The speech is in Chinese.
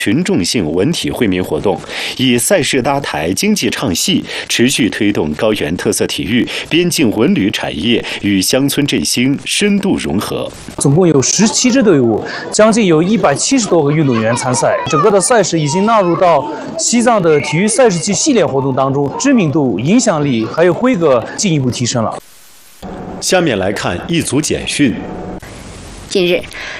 群众性文体惠民活动，以赛事搭台、经济唱戏，持续推动高原特色体育、边境文旅产业与乡村振兴深度融合。 总共有17支队伍，将近有170多个运动员参赛。整个的赛事已经纳入到西藏的体育赛事季系列活动当中，知名度、影响力还有规格进一步提升了。 下面来看一组简讯。 近日，